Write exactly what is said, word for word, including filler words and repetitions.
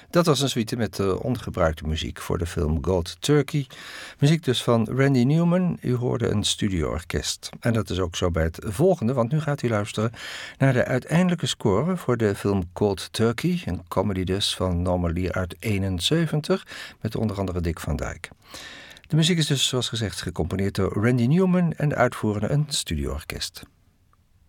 Dat was een suite met uh, ongebruikte muziek voor de film Cold Turkey. Muziek dus van Randy Newman. U hoorde een studioorkest. En dat is ook zo bij het volgende, want nu gaat u luisteren naar de uiteindelijke score voor de film Cold Turkey. Een comedy dus van Norman Lear uit eenenzeventig met onder andere Dick Van Dyke. De muziek is dus zoals gezegd gecomponeerd door Randy Newman en de uitvoerende een studioorkest.